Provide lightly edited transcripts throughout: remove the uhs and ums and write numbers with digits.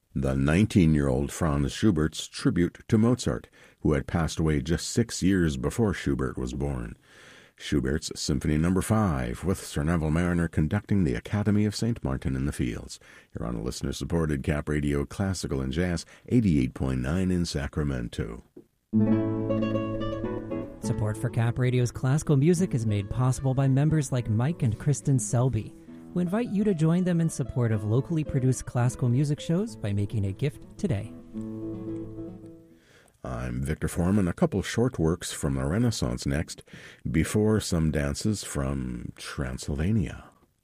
The 19-year-old Franz Schubert's tribute to Mozart, who had passed away just 6 years before Schubert was born. Schubert's Symphony No. 5, with Sir Neville Mariner conducting the Academy of St. Martin in the Fields. You're on a listener-supported Cap Radio Classical and Jazz, 88.9 in Sacramento. Support for Cap Radio's classical music is made possible by members like Mike and Kristen Selby, who invite you to join them in support of locally produced classical music shows by making a gift today. I'm Victor Foreman. A couple short works from the Renaissance next, before some dances from Transylvania.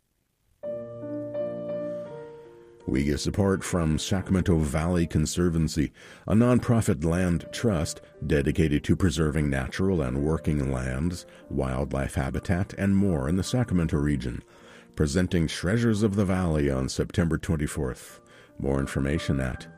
We get support from Sacramento Valley Conservancy, a nonprofit land trust dedicated to preserving natural and working lands, wildlife habitat, and more in the Sacramento region, presenting Treasures of the Valley on September 24th. More information at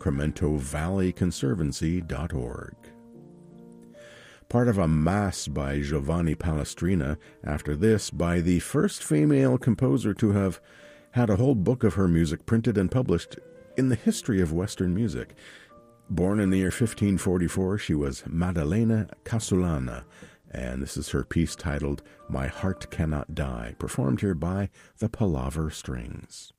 sacramentovalleyconservancy.org. Part of a Mass by Giovanni Palestrina, after this by the first female composer to have had a whole book of her music printed and published in the history of Western music. Born in the year 1544, she was Maddalena Casulana, and this is her piece titled My Heart Cannot Die, performed here by the Palaver Strings.